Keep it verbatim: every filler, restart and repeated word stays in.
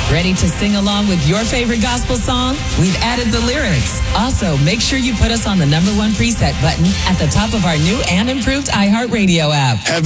Ready to sing along with your favorite gospel song? We've added the lyrics. Also, make sure you put us on the number one preset button at the top of our new and improved iHeartRadio app. Have